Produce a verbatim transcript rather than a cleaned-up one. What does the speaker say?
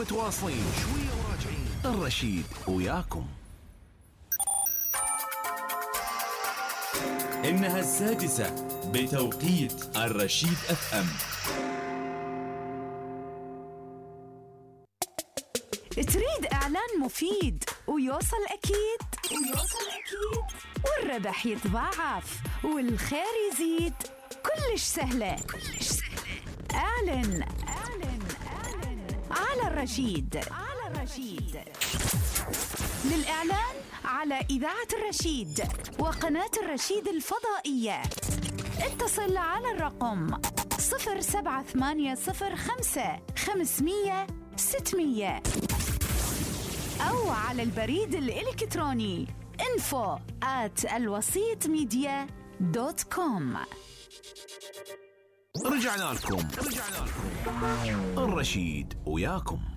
متواصلين شوية وراجعين. الرشيد وياكم. إنها السادسة بتوقيت الرشيد أف أم. تريد إعلان مفيد ويوصل أكيد ويوصل أكيد والربح يتضاعف والخير يزيد؟ كلش سهلة كلش سهلة. أعلن أعلن أعلن على الرشيد على الرشيد. للإعلان على إذاعة الرشيد وقناة الرشيد الفضائية اتصل على الرقم صفر سبعة ثمانية صفر خمسة خمسمية ستمية أو على البريد الإلكتروني info at الوسيط ميديا دوت كوم. رجعنا لكم رجعنا لكم الرشيد وياكم.